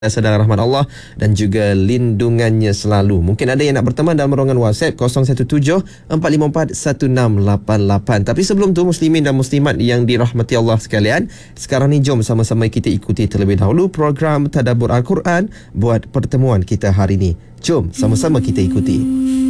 sedang rahmat Allah dan juga lindungannya selalu. Mungkin ada yang nak berteman dalam ruangan WhatsApp 0174541688. Tapi sebelum tu, muslimin dan muslimat yang dirahmati Allah sekalian, sekarang ni jom sama-sama kita ikuti terlebih dahulu program Tadabbur Al-Quran buat pertemuan kita hari ini. Jom sama-sama kita ikuti.